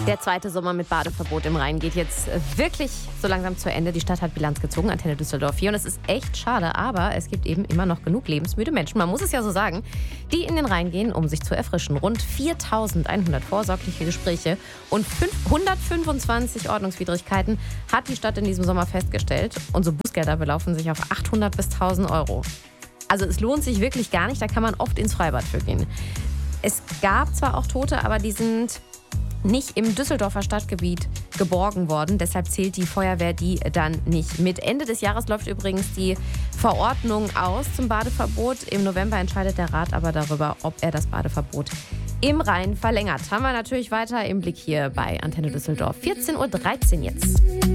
Der zweite Sommer mit Badeverbot im Rhein geht jetzt wirklich so langsam zu Ende. Die Stadt hat Bilanz gezogen, Antenne Düsseldorf 4. Und es ist echt schade, aber es gibt eben immer noch genug lebensmüde Menschen, man muss es ja so sagen, die in den Rhein gehen, um sich zu erfrischen. Rund 4.100 vorsorgliche Gespräche und 125 Ordnungswidrigkeiten hat die Stadt in diesem Sommer festgestellt. Unsere Bußgelder belaufen sich auf 800 bis 1.000 Euro. Also es lohnt sich wirklich gar nicht, da kann man oft ins Freibad für gehen. Es gab zwar auch Tote, aber die sind nicht im Düsseldorfer Stadtgebiet geborgen worden. Deshalb zählt die Feuerwehr die dann nicht mit. Ende des Jahres läuft übrigens die Verordnung aus zum Badeverbot. Im November entscheidet der Rat aber darüber, ob er das Badeverbot im Rhein verlängert. Haben wir natürlich weiter im Blick hier bei Antenne Düsseldorf. 14.13 Uhr jetzt.